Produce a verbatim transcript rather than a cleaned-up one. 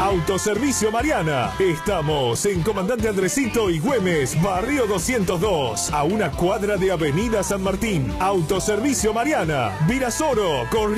Autoservicio Mariana. Estamos en Comandante Andresito y Güemes, Barrio doscientos dos, a una cuadra de Avenida San Martín. Autoservicio Mariana, Virasoro, Corrientes.